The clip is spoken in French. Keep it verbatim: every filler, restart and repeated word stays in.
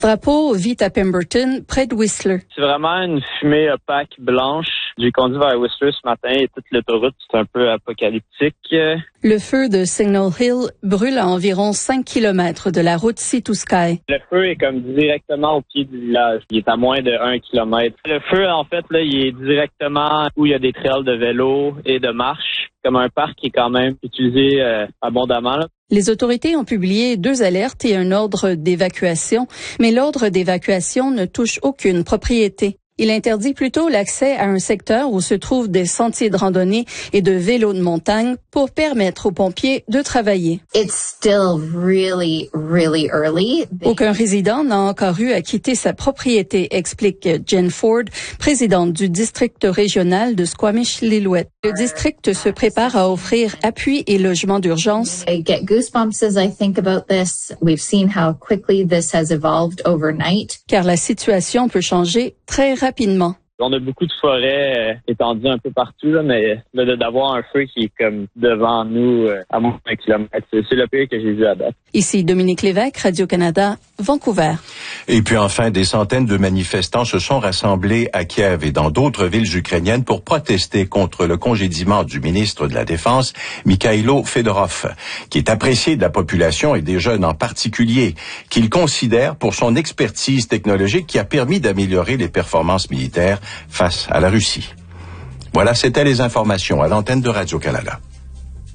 Drapeau vit à Pemberton, près de Whistler. C'est vraiment une fumée opaque blanche. J'ai conduit vers Whistler ce matin et toute l'autoroute, c'est un peu apocalyptique. Le feu de Signal Hill brûle à environ cinq kilomètres de la route Sea to Sky. Le feu est comme directement au pied du village. Il est à moins de un kilomètre. Le feu, en fait, là, il est directement où il y a des trails de vélo et de marche, comme un parc qui est quand même utilisé euh, abondamment, là. Les autorités ont publié deux alertes et un ordre d'évacuation, mais l'ordre d'évacuation ne touche aucune propriété. Il interdit plutôt l'accès à un secteur où se trouvent des sentiers de randonnée et de vélos de montagne pour permettre aux pompiers de travailler. It's still really, really early. Aucun résident n'a encore eu à quitter sa propriété, explique Jen Ford, présidente du district régional de Squamish-Lillooet. Le district se prépare à offrir appui et logement d'urgence. I get goosebumps as I think about this. We've seen how quickly this has evolved overnight. Car la situation peut changer très rapidement. On a beaucoup de forêts euh, étendues un peu partout, là, mais là, d'avoir un feu qui est comme devant nous euh, à moins d'un kilomètre, c'est, c'est le pire que j'ai vu à date. Ici Dominique Lévesque, Radio-Canada, Vancouver. Et puis enfin, des centaines de manifestants se sont rassemblés à Kiev et dans d'autres villes ukrainiennes pour protester contre le congédiement du ministre de la Défense, Mikhailo Fedorov, qui est apprécié de la population et des jeunes en particulier, qu'il considère pour son expertise technologique qui a permis d'améliorer les performances militaires face à la Russie. Voilà, c'était les informations à l'antenne de Radio-Canada.